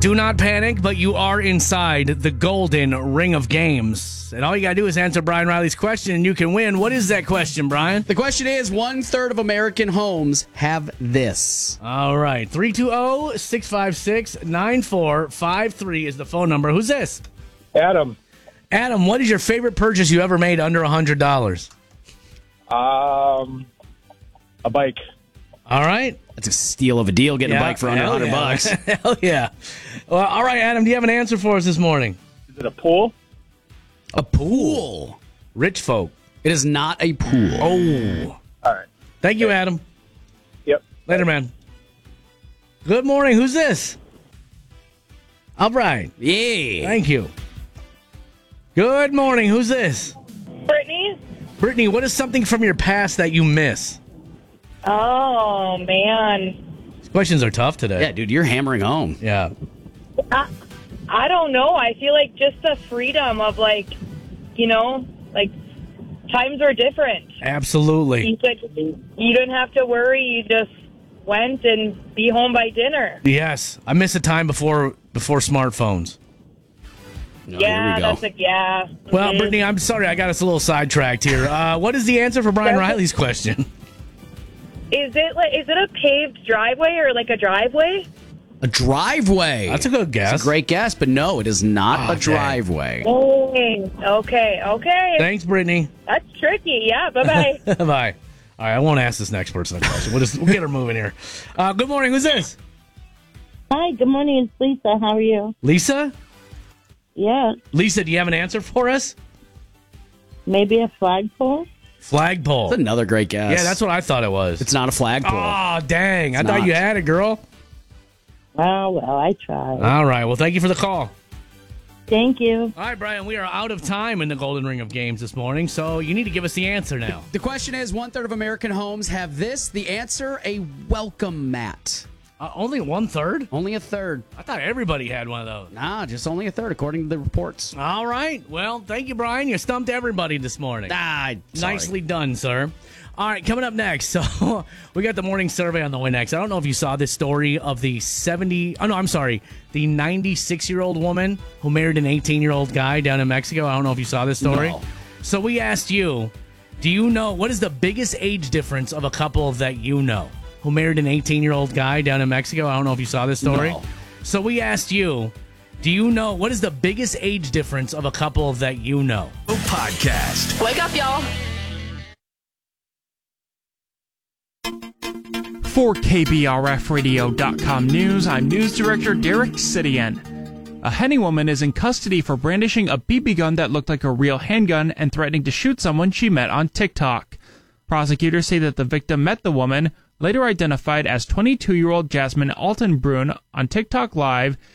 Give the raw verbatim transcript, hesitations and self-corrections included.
Do not panic, but you are inside the golden ring of games. And all you got to do is answer Brian Riley's question, and you can win. What is that question, Brian? The question is, one-third of American homes have this. All right. three two zero, six five six, nine four five three is the phone number. Who's this? Adam. Adam, what is your favorite purchase you ever made under one hundred dollars? Um, a bike. All right. That's a steal of a deal, getting Yeah, a bike for under hell one hundred yeah. bucks. Hell yeah. Well, all right, Adam, do you have an answer for us this morning? Is it a pool? A pool. Rich folk. It is not a pool. Oh. All right. Thank you, Adam. Yep. Later, man. Good morning. Who's this? All right. Yeah. Thank you. Good morning. Who's this? Brittany? Brittany, what is something from your past that you miss? Oh, man. These questions are tough today. Yeah, dude, you're hammering home. Yeah. I, I don't know. I feel like just the freedom of, like, you know, like, times were different. Absolutely. You could, you didn't have to worry. You just went and be home by dinner. Yes. I miss a time before before smartphones. No, yeah, here we go. that's like, yeah. Well, it is. Brittany, I'm sorry I got us a little sidetracked here. Uh, what is the answer for Brian Riley's question? Is it like, is it a paved driveway or like a driveway? A driveway. That's a good guess. That's a great guess, but no, it is not Oh, a dang. driveway. Dang. Okay, okay. Thanks, Brittany. That's tricky. Yeah, bye-bye. Bye. All right, I won't ask this next person a question. We'll just we'll get her moving here. Uh, good morning. Who's this? Hi, good morning. It's Lisa. How are you? Lisa? Yeah, Lisa, do you have an answer for us? maybe a flagpole? Flagpole. That's another great guess. Yeah, that's what I thought it was. It's not a flagpole. Oh, dang. I It's thought not. you had it, girl. Oh, well, I tried. All right. Well, thank you for the call. Thank you. All right, Brian, we are out of time in the Golden Ring of Games this morning, so you need to give us the answer now. The question is, one-third of American homes have this. The answer, a welcome mat. Uh, only one-third? Only a third. I thought everybody had one of those. Nah, just only a third, according to the reports. All right. Well, thank you, Brian. You stumped everybody this morning. Ah, sorry. Nicely done, sir. All right, coming up next. So we got the morning survey on the way next. I don't know if you saw this story of the seventy. Oh no, I'm sorry, the ninety-six-year-old woman who married an eighteen-year-old guy down in Mexico. I don't know if you saw this story. No. So we asked you, do you know what is the biggest age difference of a couple that you know who married an eighteen-year-old guy down in Mexico? I don't know if you saw this story. No. So we asked you, do you know what is the biggest age difference of a couple that you know? Podcast. Wake up, y'all. For K B R F radio dot com News, I'm News Director Derek Sidian. A Henning woman is in custody for brandishing a B B gun that looked like a real handgun and threatening to shoot someone she met on TikTok. Prosecutors say that the victim met the woman, later identified as twenty-two-year-old Jasmine Altenbrunn, on TikTok Live